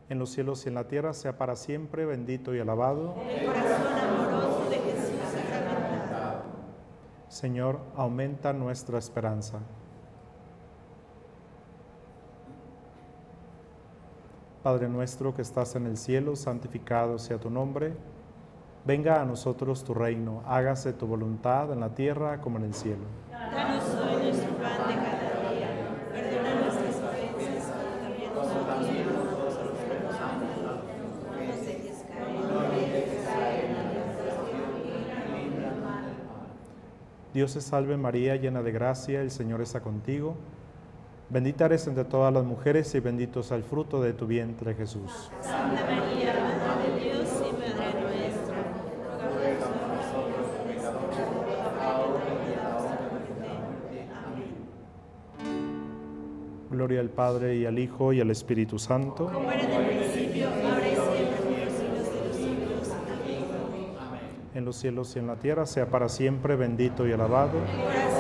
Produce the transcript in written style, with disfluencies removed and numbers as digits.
en los cielos y en la tierra, sea para siempre bendito y alabado. El corazón amoroso de Jesús sacramentado. Señor, aumenta nuestra esperanza. Padre nuestro que estás en el cielo, santificado sea tu nombre. Venga a nosotros tu reino, hágase tu voluntad en la tierra como en el cielo. Danos hoy nuestro pan de cada día. Perdona nuestras ofensas, como también nosotros perdonamos a los que nos ofenden. No nos dejes caer en la tentación y líbranos del mal. Dios te salve María, llena de gracia, el Señor está contigo. Bendita eres entre todas las mujeres y bendito es el fruto de tu vientre, Jesús. Santa María, Madre de Dios y Madre nuestra, ruega por nosotros pecadores, ahora y en la hora de nuestra muerte. Amén. Gloria al Padre y al Hijo y al Espíritu Santo. Como era en el principio, ahora y siempre, por los siglos de los siglos. Amén. En los cielos y en la tierra, sea para siempre bendito y alabado. El corazón